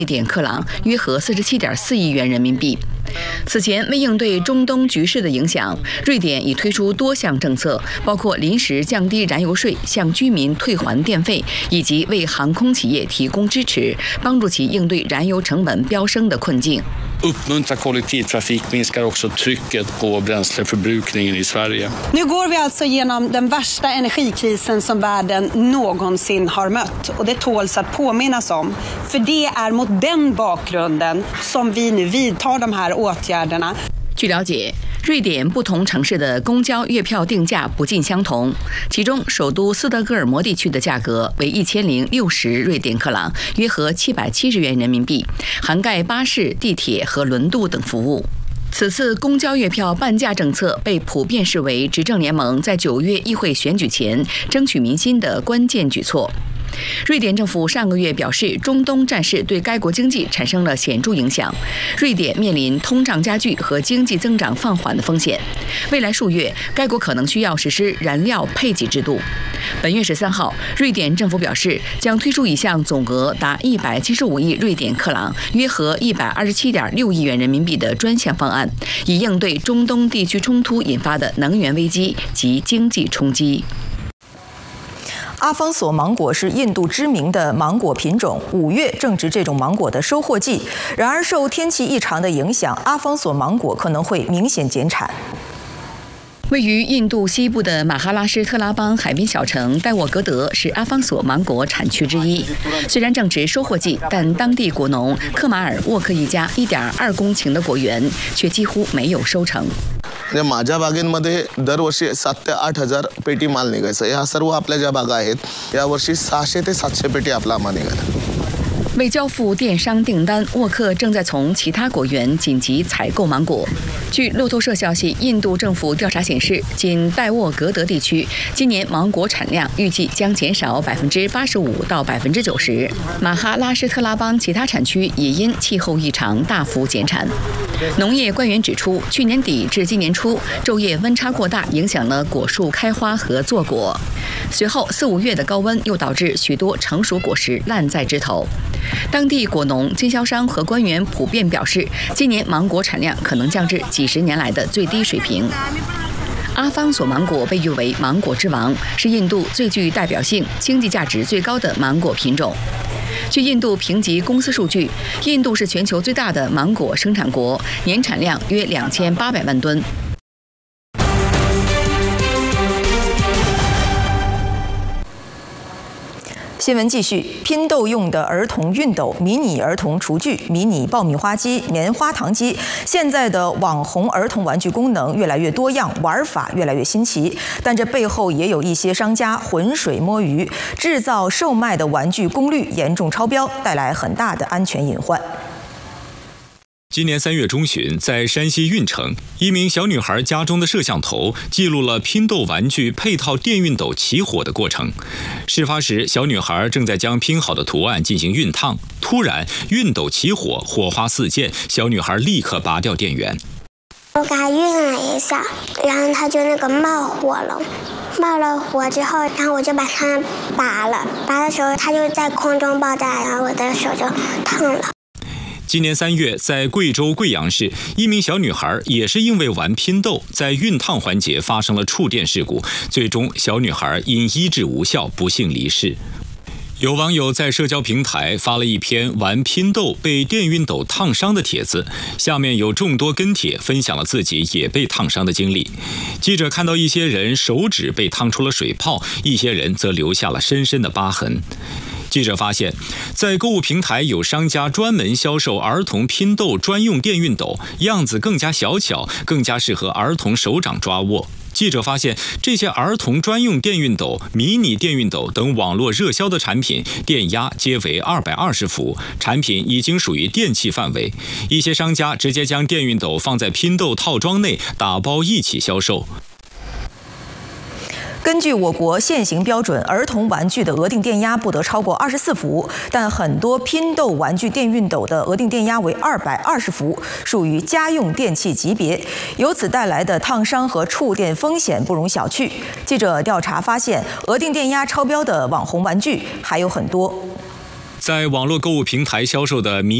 典克朗，约合47.4亿元人民币。此前，为应对中东局势的影响，瑞典已推出多项政策，包括临时降低燃油税、向居民退还电费，以及为航空企业提供支持，帮助其应对燃油成本飙升的困境。 Uppmuntra kollektivtrafik minskar också trycket på bränsleförbrukningen i Sverige. Nu går vi alltså genom den värsta energikrisen som världen någonsin har mött. Och det tåls att påminnas om. För det är mot den bakgrunden som vi nu vidtar de här åtgärderna. 据了解，瑞典不同城市的公交月票定价不尽相同，其中首都斯德哥尔摩地区的价格为1060瑞典克朗，约合770元人民币，涵盖巴士、地铁和轮渡等服务。此次公交月票半价政策被普遍视为执政联盟在9月议会选举前争取民心的关键举措。瑞典政府上个月表示，中东战事对该国经济产生了显著影响，瑞典面临通胀加剧和经济增长放缓的风险。未来数月，该国可能需要实施燃料配给制度。本月13号，瑞典政府表示将推出一项总额达175亿瑞典克朗，约合127.6亿元人民币的专项方案，以应对中东地区冲突引发的能源危机及经济冲击。 阿方索芒果是印度知名的芒果品种，5月正值这种芒果的收获季。然而，受天气异常的影响，阿方索芒果可能会明显减产。 位于印度西部的马哈拉施特拉邦海滨小城戴沃格德是阿方索芒果产区之一。虽然正值收获季，但当地果农克马尔沃克一家1.2公顷的果园却几乎没有收成。 माझ्या बागेमध्ये दरवर्षी 7,000 ते 8,000 पेटी माल निघायचा. या सर्व आपल्या ज्या बागा आहेत, यावर्षी 600 ते 700 पेटी आपला माल निघाला. 为交付电商订单，沃克正在从其他果园紧急采购芒果。据路透社消息，印度政府调查显示，仅戴沃格德地区今年芒果产量预计将减少85%到90%。马哈拉施特拉邦其他产区也因气候异常大幅减产。农业官员指出，去年底至今年初，昼夜温差过大，影响了果树开花和坐果。随后4、5月的高温又导致许多成熟果实烂在枝头。当地果农、经销商和官员普遍表示，今年芒果产量可能降至几十年来的最低水平。阿方索芒果被誉为芒果之王，是印度最具代表性、经济价值最高的芒果品种。据印度评级公司数据，印度是全球最大的芒果生产国，年产量约2800万吨。 新闻继续，拼豆用的儿童熨斗、迷你儿童厨具、迷你爆米花机、棉花糖机，现在的网红儿童玩具功能越来越多样，玩法越来越新奇，但这背后也有一些商家浑水摸鱼，制造售卖的玩具功率严重超标，带来很大的安全隐患。 今年3月中旬，在山西运城，一名小女孩家中的摄像头记录了拼豆玩具配套电熨斗起火的过程。事发时，小女孩正在将拼好的图案进行熨烫，突然熨斗起火，火花四溅，小女孩立刻拔掉电源。 我给她熨了一下，然后她就冒火了。冒了火之后，然后我就把它拔了。拔的时候，它就在空中爆炸，然后我的手就烫了。 今年3月，在贵州贵阳市，一名小女孩也是因为玩拼豆，在熨烫环节发生了触电事故，最终小女孩因医治无效不幸离世。有网友在社交平台发了一篇玩拼豆被电熨斗烫伤的帖子，下面有众多跟帖分享了自己也被烫伤的经历。记者看到一些人手指被烫出了水泡，一些人则留下了深深的疤痕。记者发现，在购物平台有商家专门销售儿童拼豆专用电熨斗，样子更加小巧，更加适合儿童手掌抓握。记者发现，这些儿童专用电熨斗、迷你电熨斗等网络热销的产品，电压皆为220伏，产品已经属于电器范围。一些商家直接将电熨斗放在拼豆套装内，打包一起销售。 根据我国现行标准，儿童玩具的额定电压不得超过24伏，但很多拼豆玩具电熨斗的额定电压为220伏，属于家用电器级别，由此带来的烫伤和触电风险不容小觑。记者调查发现，额定电压超标的网红玩具还有很多。 在在网络购物平台销售的迷